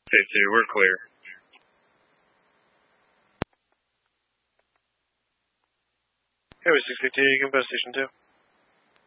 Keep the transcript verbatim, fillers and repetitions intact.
State two, we're clear. Highway sixty-two, you can go to Station two.